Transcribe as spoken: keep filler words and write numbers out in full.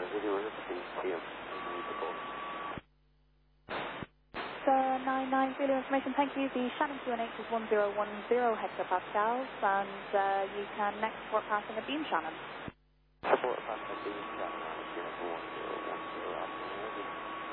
video is please see him. Sir nine nine for your information, thank you. The Shannon Q N H is one zero one zero hectopascals, and uh, you can next report passing a beam Shannon. Report passing a beam Shannon, one zero one zero, one zero.